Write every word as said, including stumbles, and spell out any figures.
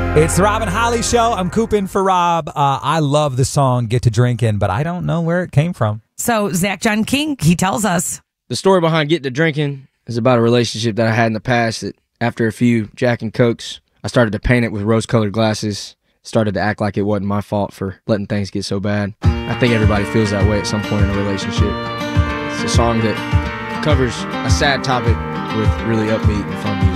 It's the Rob and Holly Show. I'm Coopin' for Rob. Uh, I love the song Get to Drinkin', but I don't know where it came from. So Zach John King, he tells us. The story behind Get to Drinkin' is about a relationship that I had in the past that after a few Jack and Cokes, I started to paint it with rose-colored glasses, started to act like it wasn't my fault for letting things get so bad. I think everybody feels that way at some point in a relationship. It's a song that covers a sad topic with really upbeat and fun music.